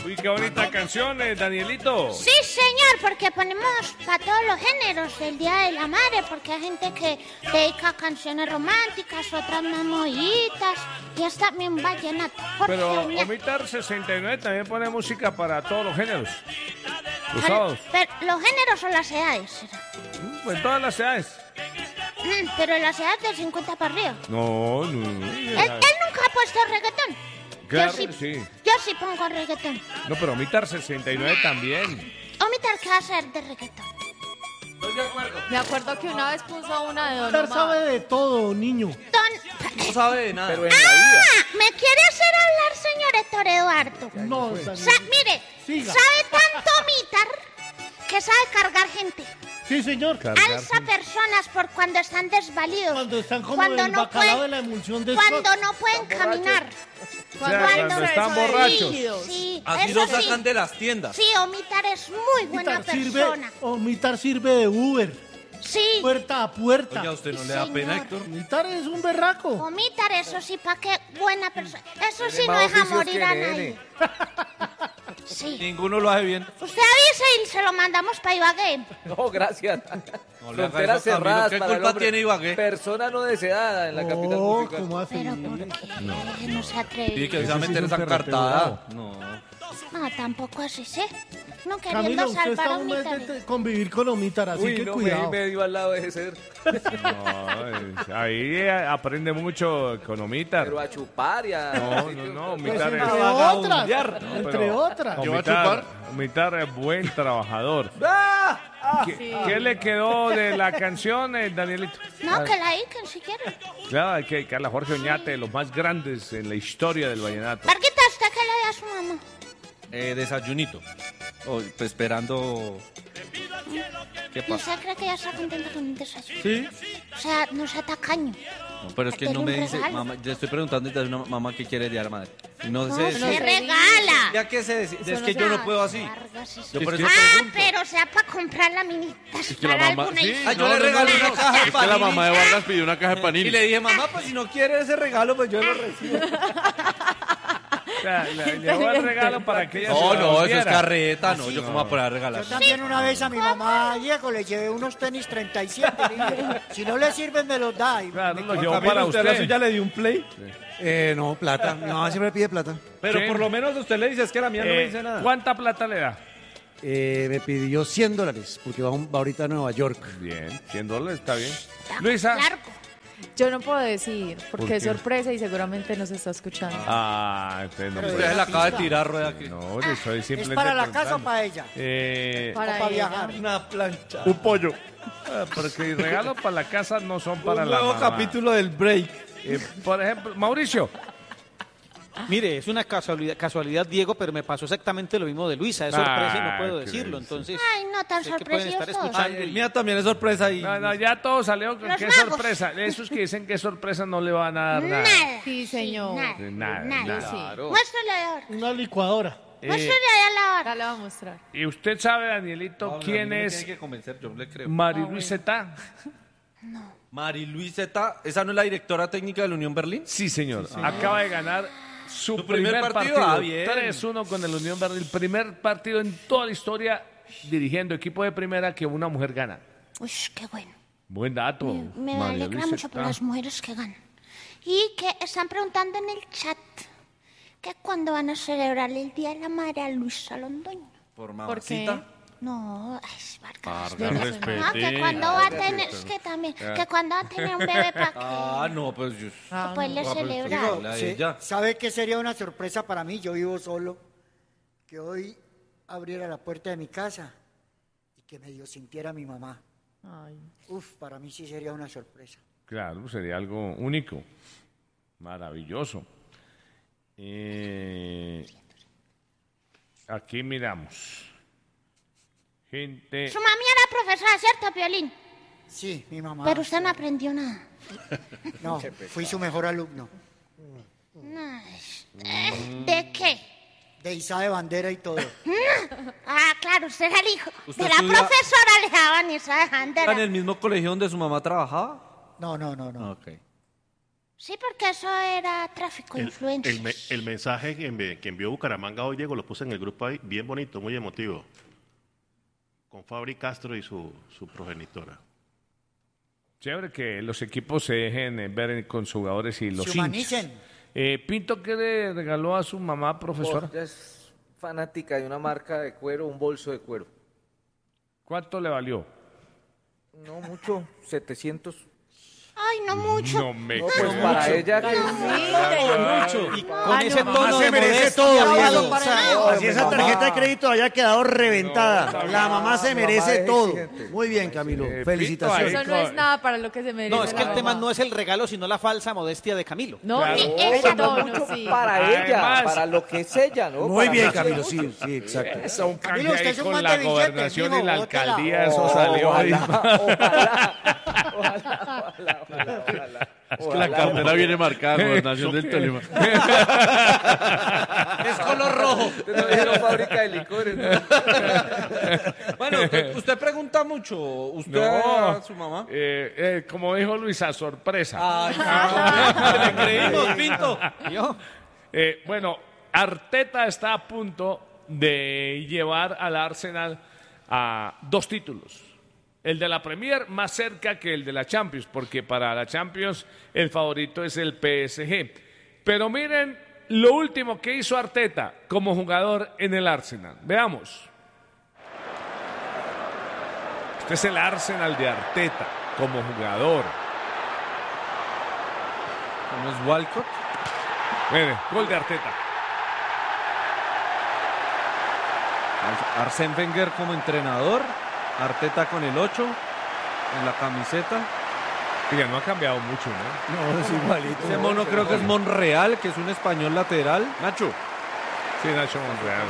Uy, qué bonita canción, Danielito. Sí, señor, porque ponemos para todos los géneros del Día de la Madre, porque hay gente que dedica canciones románticas, otras más moviditas, y es también vallenato. Pero Omitar 69 también pone música para todos los géneros. Los sábados. Pero, ¿los géneros o las edades? Pues todas las edades. Pero las edades del 50 para arriba. No. Él nunca ha puesto reggaetón. Claro yo sí, que sí. Yo sí pongo reggaetón. No, pero Omitar 69 también. Omitar, ¿qué va a hacer de reggaetón? Estoy de acuerdo. Me acuerdo que una vez puso una de Don Omitar Omar. sabe de todo, niño. No sabe de nada. Pero en la vida. ¿Me quiere hacer hablar, señor Héctor Eduardo? No, Mire, Siga. sabe tanto Omitar que sabe cargar gente. Sí, señor. Alza personas por cuando están desvalidos. Cuando están como Cuando el no bacalao pueden- de la emulsión de Cuando Scott. no pueden caminar. Cuando están borrachos. Sí, Así eso lo sí. sacan de las tiendas. Sí, Omitar es muy buena persona. Omitar sirve de Uber. Sí. Puerta a puerta. Oye, ¿a usted no Sí, le da pena, señor. Héctor? Omitar es un berraco. Omitar, eso sí, ¿para qué? Buena persona. Eso sí no más deja oficios morir que a nene. nadie. Sí. Ninguno lo hace bien. Usted avise y se lo mandamos para Ibagué. No, gracias. No le haga Fronteras eso a Camilo. cerradas ¿Qué para el culpa hombre. tiene Ibagué? Persona no deseada en la capital Oh, musical. ¿cómo así? Pero ¿por qué? No se atreve. Tiene que Ese se va a sí meter es un esa perreteo cartada. bravo. No. No, tampoco así, ¿sí? No queriendo Camilo, usted salvar está a un mes Omitar. de convivir con Omitar, así Uy, que no, cuidado. medio al lado de ser. No, ahí aprende mucho con Omitar. Pero a chupar y a... No, Pues Omitar entre es... otras, No, entre pero otras. Omitar es buen trabajador. Sí. ¿Qué le quedó de la canción, Danielito? No, que la dediquen si quieren. Claro, hay que dedicarle a Jorge Oñate, de los más grandes en la historia del vallenato. Marquita, ¿usted qué le da a su mamá? Desayunito. Oh, pues esperando. ¿Qué ¿Y pasa? usted cree que ella está contenta con el desayuno? Sí. O sea, no sea tacaño. No, pero es que Dele no me un dice, regalo. mamá, le estoy preguntando de una mamá que quiere de madre. Y no, No, sé se decir. regala. Ya que se decide, es no que se yo no hace. puedo así. Vargas, sí. Yo por eso Ah, pregunto. pero sea para comprar laminitas que la para mamá- alguna sí, hija. Ah, yo le regalé una caja de Es que la panini. mamá de Vargas pidió una caja de Y panini. le dije, mamá, pues si no quiere ese regalo, pues yo lo recibo. O sea, le llevó el regalo para que ella se No, lo no, eso es diera. carreta, no, yo cómo voy a poder regalar. Yo también una vez a mi mamá, Diego, le llevé unos tenis 37. le dije, si no le sirven, me los da. Y Claro, me lo llevó para usted. le dio un play? No, plata. Mi mamá siempre pide plata. Pero Sí. por lo menos usted le dice, es que la mía no me dice nada. ¿Cuánta plata le da? Me pidió $100 porque va ahorita a Nueva York. Bien, $100, está bien. Luisa. Largo. Yo no puedo decir, ¿Por porque es qué? sorpresa y seguramente nos está escuchando. Ah, entonces no Pero puede. Usted le acaba de tirar rueda aquí. No, le estoy ¿Es simplemente para la casa o preguntando. para ella? Para para ella. viajar. Una plancha. Un pollo. Porque regalos para la casa no son para Un la nuevo mamá. capítulo del break. Por ejemplo, Mauricio. Mire, es una casualidad, Diego, pero me pasó exactamente lo mismo de Luisa. Es sorpresa y no puedo qué decirlo. delicia. Entonces, Ay, no tan sé que pueden estar sorpresivos. escuchando. El mío también es sorpresa y... No, ya todo salió con Los qué magos. sorpresa. Esos que dicen que es sorpresa no le van a dar nada. Nada. Sí, señor. Nada. Nada. Sí. Muéstrale ahora. Una licuadora. Muéstrale allá la hora. Ya le voy a mostrar. ¿Y usted sabe, Danielito, quién es Tiene que convencer, yo le creo. Mariluis Zeta? Mariluiseta, ¿esa no es la directora técnica de la Unión Berlín? Sí, señor. Acaba de ganar su ¿Su primer primer partido? partido. Ah, bien. 3-1 con el Unión Berlín. El primer partido en toda la historia dirigiendo equipo de primera que una mujer gana. Uy, qué bueno. Buen dato. Me María alegra Luisa mucho por Zeta. las mujeres que ganan. Y que están preguntando en el chat que cuándo van a celebrar el Día de la Madre a Luisa Londoño. Por ¿Por qué? mamacita. No, ay, Vargas. Yo no sé. respete. No, que cuando va a tener, es que también, que cuando va a tener un bebé para que Ah, no, pues yo... pues le celebrar. Digo, la de ella. ¿Sabe qué sería una sorpresa para mí? Yo vivo solo. Que hoy abriera la puerta de mi casa y que medio sintiera a mi mamá. Ay. Uf, para mí sí sería una sorpresa. Claro, sería algo único. Maravilloso. Aquí miramos. Gente. Su mami era profesora, ¿cierto, Piolín? Sí, mi mamá. Pero usted no aprendió nada. No, fui su mejor alumno. ¿De qué? De Isa de bandera y todo. Ah, claro, usted era el hijo ¿Usted de la estudia- profesora, le daban esa ¿Está en bandera. el mismo colegio donde su mamá trabajaba? No. Ok. Sí, porque eso era tráfico de influencias. El mensaje que envió Bucaramanga hoy, Diego, lo puse en el grupo ahí, bien bonito, muy emotivo, con Fabri Castro y su progenitora. Chévere que los equipos se dejen ver con sus jugadores y los Se humanicen. hinchas. Pinto, ¿qué le regaló a su mamá, profesora? Ella es fanática de una marca de cuero, un bolso de cuero. ¿Cuánto le valió? No mucho, 700. Ay, no mucho. No me No, pues creo. para ella que... Y con ese Mamá tono se de merece modestia, todo, Diego. Diego. O sea, No, Así esa mamá. tarjeta de crédito haya quedado reventada. No, La mamá se merece es todo. exigente. Muy bien, Camilo. Pinto, Felicitaciones. Eso no es nada para lo que se merece. No, es que la el tema mamá. no es el regalo, sino la falsa modestia de Camilo. No, Claro. ni No, ese no tono, mucho sí. para ella, Además- para lo que es ella, ¿no? Muy Para bien, mí- Camilo. Sí, sí, exacto. Eso, un Camilo, canje usted ahí es un con man la de billetes, gobernación mijo, y la bótela. alcaldía, eso salió ahí. Ojalá. Es que la cartera viene marcada, Gobernación del Tolima. Es color rojo. No dijeron fábrica de licores, ¿no? Bueno, usted pregunta mucho. ¿Usted No. a su mamá? Como dijo Luisa, sorpresa. Le creímos, Pinto. Yo. Bueno, Arteta está a punto de llevar al Arsenal a 2 títulos. El de la Premier más cerca que el de la Champions, porque para la Champions el favorito es el PSG. Pero miren lo último que hizo Arteta como jugador en el Arsenal. Veamos. Este es el Arsenal de Arteta como jugador. ¿Cómo es Walcott? Miren, gol de Arteta. Arsène Wenger como entrenador. Arteta con el 8 en la camiseta. Ya no ha cambiado mucho, ¿no? No, es igualito. Ese mono creo que es Monreal, que es un español lateral. Nacho. Sí, Nacho Monreal.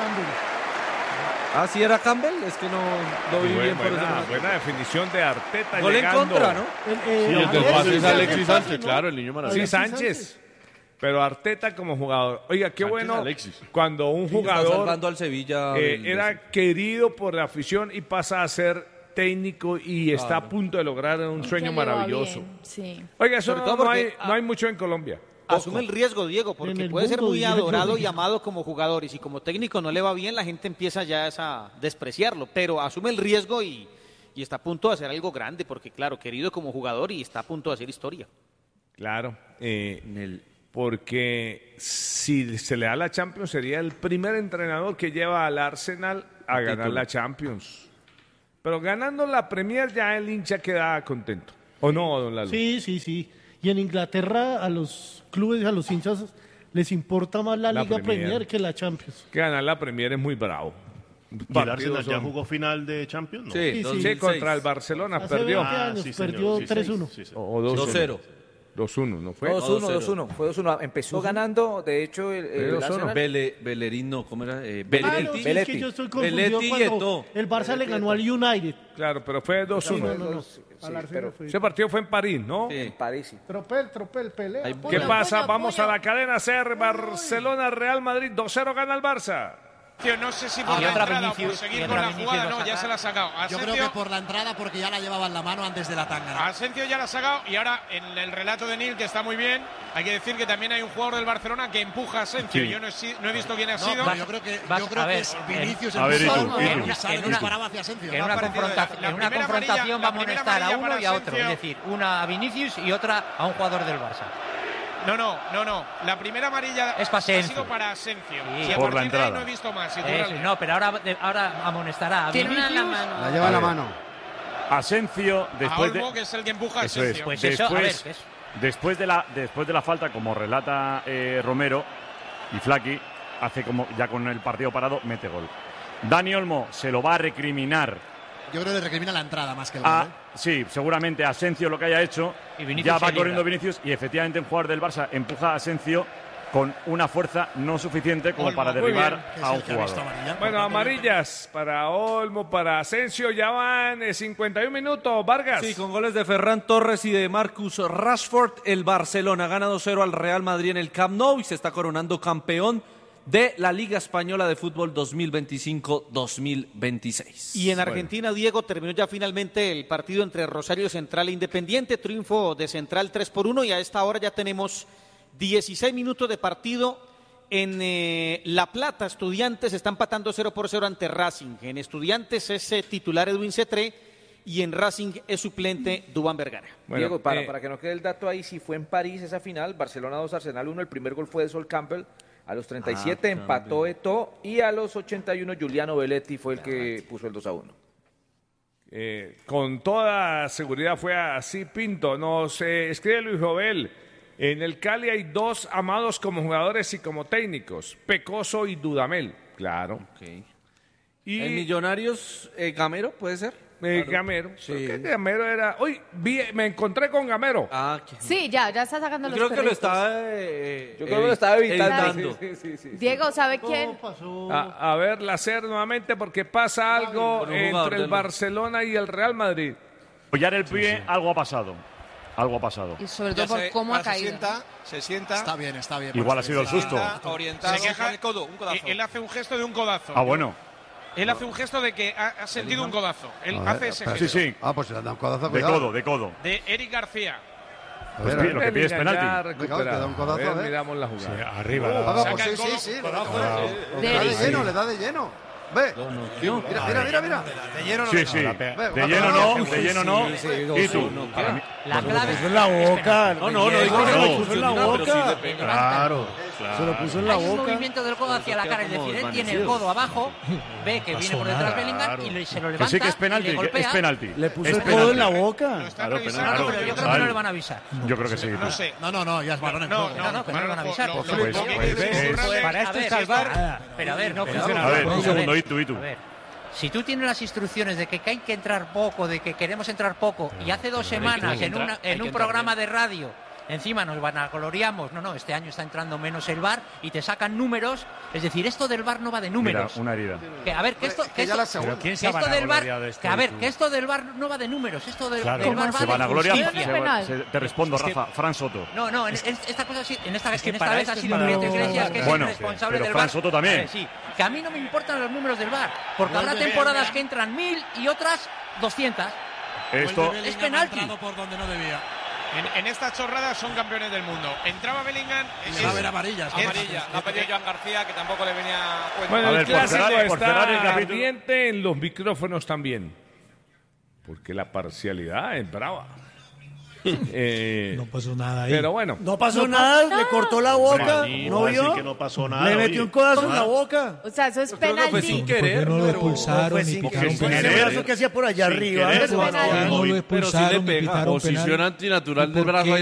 Ah, ¿sí era Campbell? Es que no lo vi bien por ese Buena, momento. buena definición de Arteta. Gol en llegando. contra, ¿no? Sí, el del pase es Alexis Sánchez, claro, el niño Sí, maravilla. Sánchez. Pero Arteta como jugador. Oiga, qué Sánchez, bueno Alexis. cuando un Está jugador salvando al Sevilla. era querido por la afición y pasa a ser técnico y está a punto de lograr un sueño Que le va maravilloso. bien, sí. Oiga, eso Sobre todo no porque, hay mucho en Colombia. Asume el riesgo, Diego, En porque el puede ser mundo, muy diría yo. adorado y amado como jugador. Y si como técnico no le va bien, la gente empieza ya a despreciarlo. Pero asume el riesgo y está a punto de hacer algo grande, porque claro, querido como jugador y está a punto de hacer historia. Claro. Porque si se le da la Champions, sería el primer entrenador que lleva al Arsenal a ganar la Champions. Pero ganando la Premier ya el hincha queda contento. ¿O no, don Lalo? Sí, sí, sí. Y en Inglaterra a los clubes, a los hinchas, les importa más la La Liga Premier. Premier que la Champions. Que ganar la Premier es muy bravo. ¿Y el Partidos Arsenal ya son- jugó final de Champions? ¿no? Sí, Sí, 2006. Sí, contra el Barcelona Hace perdió. 20 años sí, señor, perdió sí, 3-1. sí, sí. O 2-1. 2-0. 2-1, ¿no fue? 2-1. Fue 2-1. Empezó ganando, de hecho, el 2-1. Arsenal. Bellerín, no, ¿cómo era? Ah, no, sí, Belletti. es Belletti. que yo estoy confundido Belletti y cuando Eto'o. el Barça le ganó al United. Claro, pero fue 2-1. No. Sí, Al Arsenal pero fue. Ese partido fue en París, ¿no? Sí. en París, sí. Tropel, pelea. Ahí- ¿Qué Puño, pasa? puño, Vamos puño. a la cadena SER, Barcelona, Real Madrid, 2-0 gana el Barça. No sé si por Y la otra entrada o por Vinicius, seguir y con otra la Vinicius jugada, lo no, ya saca. se la ha sacado. Yo creo que por la entrada porque ya la llevaba en la mano antes de la tanga. Asensio ya la ha sacado y ahora en el relato de Nil, que está muy bien, hay que decir que también hay un jugador del Barcelona que empuja a Asensio. Sí. Yo no he visto quién ha No, sido. pero yo creo que, a ver, es Vinicius a ver, el Itu, solo, Itu. en una disparaba hacia Asensio. En Me ha una, parecido confrontación, la en una primera confrontación amarilla- va a la primera amonestar a amarilla uno para y a otro. Es Asensio. decir, una a Vinicius y otra a un jugador del Barça. No. La primera amarilla Es para ha sido Asensio. para Asensio. Sí. Y a Por la partir de ahí entrada. no he visto más. Eso, Iturralde. no, pero ahora amonestará a Tiene una en la Vinicius. mano. La lleva en la mano. Asensio, A después Olmo, de, que es el que empuja a eso es, Asensio. Pues eso, a ver, después, es- después de la falta, como relata Romero y Flaqui, hace como ya con el partido parado, mete gol. Dani Olmo se lo va a recriminar. Yo creo que le recrimina la entrada más que el a, gol. sí, seguramente a Asensio lo que haya hecho. Y Vinicius Ya se va libra. corriendo Vinicius y efectivamente un jugador del Barça empuja a Asensio con una fuerza no suficiente como Olmo, para muy derribar bien, Que es a un el que ha visto jugador. amarilla. Por Bueno, tanto, amarillas para Olmo, para Asensio, ya van 51 minutos. Vargas. Sí, con goles de Ferran Torres y de Marcus Rashford, el Barcelona gana 2-0 al Real Madrid en el Camp Nou y se está coronando campeón de la Liga Española de Fútbol 2025-2026. Y en Argentina, Diego, terminó ya finalmente el partido entre Rosario Central e Independiente, triunfo de Central 3-1 y a esta hora ya tenemos 16 minutos de partido. En La Plata, Estudiantes está empatando 0-0 ante Racing. En Estudiantes es titular Edwin Cetré y en Racing es suplente Duván Vergara. Bueno, Diego, para que no quede el dato ahí, si fue en París esa final, Barcelona 2, Arsenal 1, el primer gol fue de Sol Campbell, a los 37 empató Eto'o y a los 81 Giuliano Belletti fue el que puso el 2-1. Con toda seguridad fue así, Pinto. Nos escribe Luis Jovel. En el Cali hay dos amados como jugadores y como técnicos, Pecoso y Dudamel. Claro. Y ¿En Millonarios, Gamero puede ser? Gamero. Sí. Gamero era... Uy, me encontré con Gamero. Sí, ya está sacando los creo que lo perritos. Yo creo que lo estaba evitando. Sí. Diego, ¿sabe quién? A ver, Lacer nuevamente, porque pasa algo entre el Barcelona y el Real Madrid. Apoyar el pie, algo ha pasado. Algo ha pasado. Y sobre todo por cómo ha caído. Se sienta. Está bien. Igual ha sido el susto. Orientado. Se queja, un codazo. Él hace un gesto de un codazo. Ah, bueno. Él hace un gesto de que ha sentido un codazo. Él hace ese gesto. Sí. Pues se le da un codazo. De codo. De Eric García. Pues lo que pide es penalti. Miramos la jugada. Sí, arriba. Sí. Le da de lleno. Ve. Mira. De lleno no. Sí. De lleno no. ¿Y tú? La clave en la boca. No, digo que lo puso en la boca. Claro. Se lo puso en la hay un boca. movimiento del codo hacia la cara, es decir, él tiene el codo abajo, ve que viene por detrás Bellingham y se lo levanta. Que sí que es penalti, y le golpea. es penalti. Le puso el codo en la boca. Claro, pero yo creo que no le van a avisar. Yo creo que sí. No sé. No, ya es balón en juego. No, que no le van a avisar. Para esto es salvar. Pero a ver, no funciona. A ver, un segundo, y tú. A ver. Si tú tienes las instrucciones de que hay que entrar poco, de que queremos entrar poco, y hace 2 semanas en un programa de radio encima nos vanagloriamos, este año está entrando menos el VAR y te sacan números, es decir, esto del VAR no va de números. Mira, una herida. Que a ver, que esto del VAR no va de números, esto del VAR va de justicia. Te respondo, Rafa, Fran Soto. No, esta vez ha sido Prieto Iglesias, que es el responsable del VAR. Fran Soto también. Sí, que a mí no me importan los números del VAR, porque habrá temporadas que entran 1000 y otras 200. Esto es penalti. Por donde no debía. En esta chorrada son campeones del mundo. Entraba Bellingham. Va a haber amarillas. La ha pedido Joan García, que tampoco le venía a cuenta. Bueno, el clásico está ardiente en los micrófonos también. Porque la parcialidad es brava. No pasó nada ahí. Pero bueno. No pasó nada, le cortó la boca. ¿No vio? Que no pasó nada. Le metió un codazo en la boca. O sea, eso es penalti. Fue sin querer. No lo expulsaron ni pitaron Ese brazo que hacía por allá arriba. No lo expulsaron ni pitaron penalti. Posición antinatural del brazo.